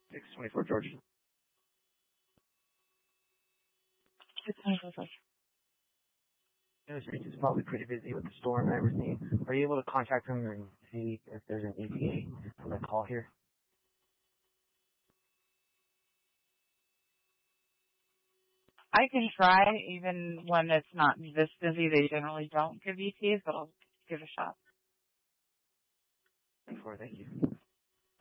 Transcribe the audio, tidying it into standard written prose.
624 Georgia. 624 Georgia. The streets is probably pretty busy with the storm and everything. Are you able to contact them and see if there's an ETA for that call here? I can try, even when it's not this busy. They generally don't give ETAs, but I'll give it a shot. Thank you.